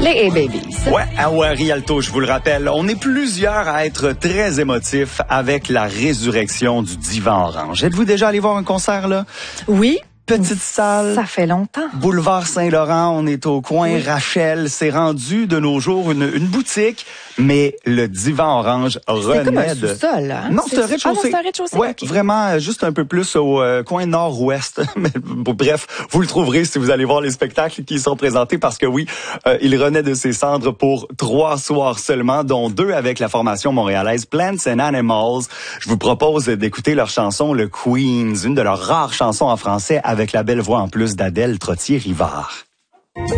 Les A-Babies. Ouais, à Rialto, je vous le rappelle, on est plusieurs à être très émotifs avec la résurrection du Divan Orange. Êtes-vous déjà allé voir un concert, là? Oui. Petite salle. Ça fait longtemps. Boulevard Saint-Laurent, on est au coin. Oui. Rachel, c'est rendu de nos jours une boutique, mais le Divan Orange renaît comme un sous-sol, hein? Non, c'est un rez-de-chaussée. c'est un rez-de-chaussée. Ouais, okay. Vraiment, juste un peu plus au coin nord-ouest. Mais bref, vous le trouverez si vous allez voir les spectacles qui y sont présentés parce que oui, il renaît de ses cendres pour 3 soirs seulement, dont 2 avec la formation montréalaise Plants and Animals. Je vous propose d'écouter leur chanson Le Queens, une de leurs rares chansons en français avec la belle voix en plus d'Adèle Trottier-Rivard.